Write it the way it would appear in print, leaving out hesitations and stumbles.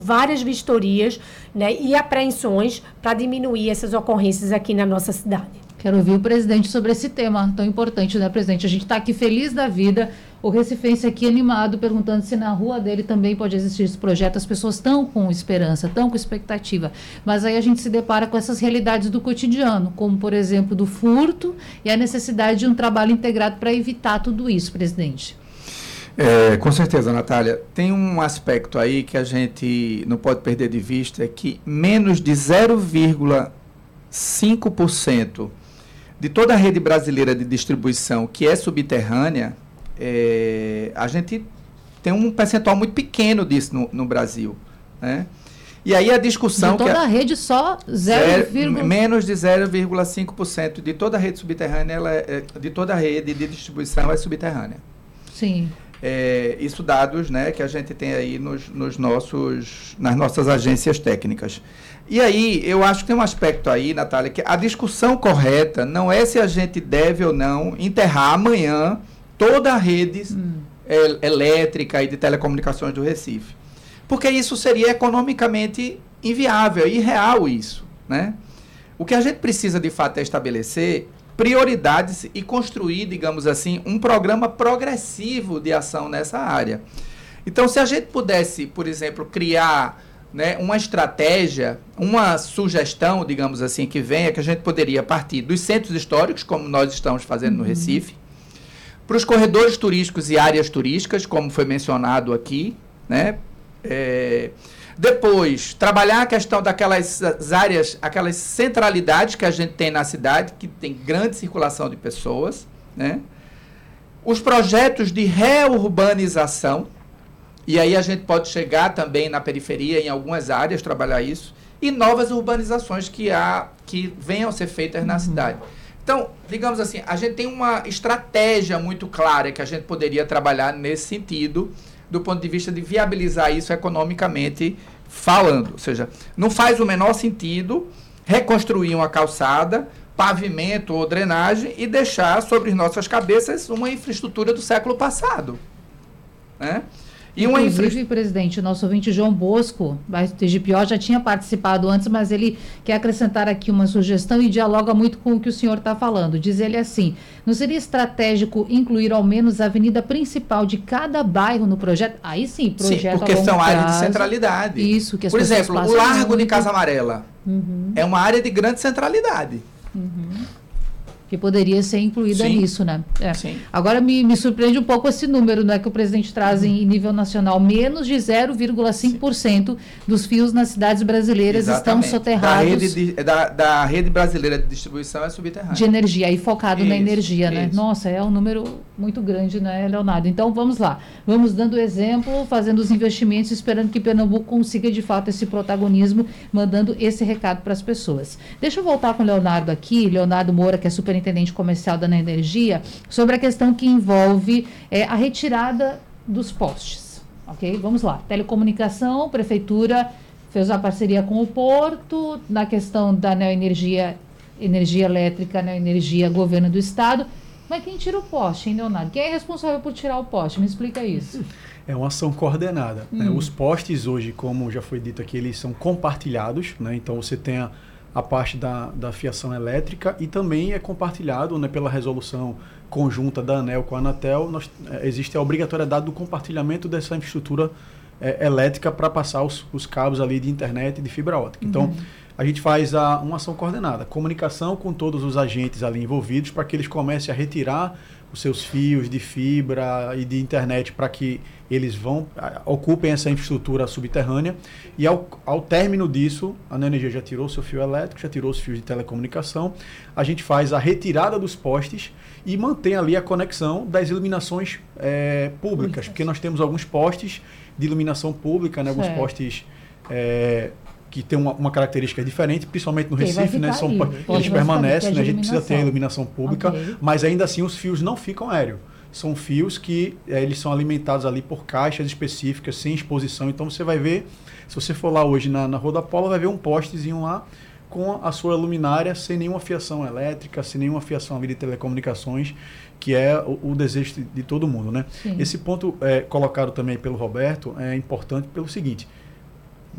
várias vistorias, né, e apreensões para diminuir essas ocorrências aqui na nossa cidade. Quero ouvir o presidente sobre esse tema tão importante, né, presidente? A gente está aqui feliz da vida, o recifense aqui animado, perguntando se na rua dele também pode existir esse projeto. As pessoas estão com esperança, estão com expectativa, mas aí a gente se depara com essas realidades do cotidiano, como, por exemplo, do furto e a necessidade de um trabalho integrado para evitar tudo isso, presidente. Com certeza, Natália. Tem um aspecto aí que a gente não pode perder de vista, é que menos de 0,5% de toda a rede brasileira de distribuição que é subterrânea, a gente tem um percentual muito pequeno disso no Brasil, né? E aí a discussão... De toda a rede, só menos de 0,5% de toda a rede subterrânea, de toda a rede de distribuição é subterrânea. Sim. Isso dados, né, que a gente tem aí nas nossas agências técnicas. E aí, eu acho que tem um aspecto aí, Natália, que a discussão correta não é se a gente deve ou não enterrar amanhã toda a rede elétrica e de telecomunicações do Recife. Porque isso seria economicamente inviável, irreal isso, né? O que a gente precisa, de fato, é estabelecer prioridades e construir, digamos assim, um programa progressivo de ação nessa área. Então, se a gente pudesse, por exemplo, criar, né, uma estratégia, uma sugestão, digamos assim, que venha, que a gente poderia partir dos centros históricos, como nós estamos fazendo no Recife, para os corredores turísticos e áreas turísticas, como foi mencionado aqui, né? Depois, trabalhar a questão daquelas áreas, aquelas centralidades que a gente tem na cidade, que tem grande circulação de pessoas, né? Os projetos de reurbanização, e aí a gente pode chegar também na periferia, em algumas áreas, trabalhar isso, e novas urbanizações que venham a ser feitas na cidade. Então, digamos assim, a gente tem uma estratégia muito clara que a gente poderia trabalhar nesse sentido, do ponto de vista de viabilizar isso economicamente falando. Ou seja, não faz o menor sentido reconstruir uma calçada, pavimento ou drenagem e deixar sobre nossas cabeças uma infraestrutura do século passado, né? Inclusive, presidente, o nosso ouvinte João Bosco, bairro TGPO, já tinha participado antes, mas ele quer acrescentar aqui uma sugestão e dialoga muito com o que o senhor está falando. Diz ele assim: não seria estratégico incluir ao menos a avenida principal de cada bairro no projeto? Aí sim, projeto. Sim, porque são áreas de centralidade. Isso, que as Por pessoas exemplo, o Largo de Casa Amarela é uma área de grande centralidade. Que poderia ser incluída nisso, né? Sim. Agora me surpreende um pouco esse número, né, que o presidente traz em nível nacional. Menos de 0,5% dos fios nas cidades brasileiras estão soterrados. Da rede brasileira de distribuição é subterrânea. De energia, aí focado na energia, né? Nossa, é um número muito grande, né, Leonardo? Então, vamos lá. Vamos dando exemplo, fazendo os investimentos, esperando que Pernambuco consiga, de fato, esse protagonismo, mandando esse recado para as pessoas. Deixa eu voltar com o Leonardo aqui, Leonardo Moura, que é superintendente comercial da Energia, sobre a questão que envolve a retirada dos postes, ok? Vamos lá. Telecomunicação, prefeitura fez uma parceria com o Porto, na questão da Neoenergia, energia elétrica, Neoenergia, governo do estado. Mas quem tira o poste, hein, Leonardo? Quem é responsável por tirar o poste? Me explica isso. É uma ação coordenada, né? Os postes hoje, como já foi dito aqui, eles são compartilhados, né? Então você tem a parte da fiação elétrica e também é compartilhado, né, pela resolução conjunta da ANEEL com a Anatel. Existe a obrigatoriedade do compartilhamento dessa infraestrutura elétrica para passar os cabos ali de internet e de fibra ótica. Então, a gente faz uma ação coordenada, comunicação com todos os agentes ali envolvidos para que eles comecem a retirar os seus fios de fibra e de internet para que eles ocupem essa infraestrutura subterrânea e ao término disso, a Neoenergia já tirou o seu fio elétrico, já tirou os fios de telecomunicação, a gente faz a retirada dos postes e mantém ali a conexão das iluminações públicas, porque nós temos alguns postes de iluminação pública, né, alguns postes que tem uma característica diferente, principalmente no Recife, né? Eles permanecem, né? A gente precisa ter a iluminação pública, mas ainda assim os fios não ficam aéreos. São fios que eles são alimentados ali por caixas específicas, sem exposição. Então você vai ver, se você for lá hoje na Rua da Paula, vai ver um postezinho lá com a sua luminária, sem nenhuma fiação elétrica, sem nenhuma fiação ali de telecomunicações, que é o desejo de todo mundo, né? Esse ponto colocado também pelo Roberto é importante pelo seguinte: